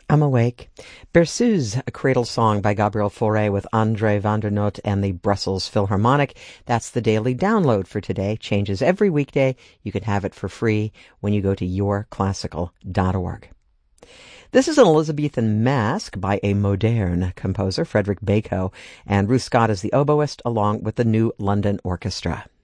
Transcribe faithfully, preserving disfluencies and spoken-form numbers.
I'm awake. Berceuse, a cradle song by Gabriel Fauré with Andre van der Noot and the Brussels Philharmonic. That's the daily download for today. Changes every weekday. You can have it for free when you go to your classical dot org. This is an Elizabethan masque by a moderne composer, Frederick Bacot, and Ruth Scott is the oboist along with the New London Orchestra.